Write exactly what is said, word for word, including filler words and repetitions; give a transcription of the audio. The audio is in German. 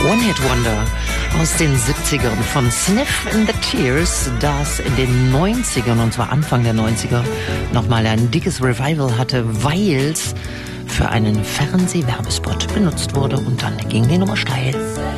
One-Hit-Wonder aus den siebzigern von Sniff and the Tears, das in den neunzigern, und zwar Anfang der neunziger, nochmal ein dickes Revival hatte, weil es für einen Fernsehwerbespot benutzt wurde und dann ging die Nummer steil.